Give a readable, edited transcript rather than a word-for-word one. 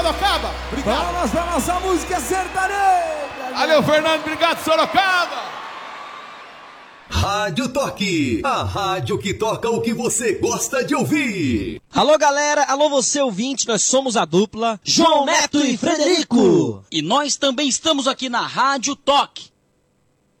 Sorocaba. Obrigado. Palmas pra nossa música sertaneja. Valeu, Fernando. Obrigado, Sorocaba. Rádio Toque, a rádio que toca o que você gosta de ouvir. Alô galera, alô você ouvinte, nós somos a dupla João Neto e Frederico. E nós também estamos aqui na Rádio Toque.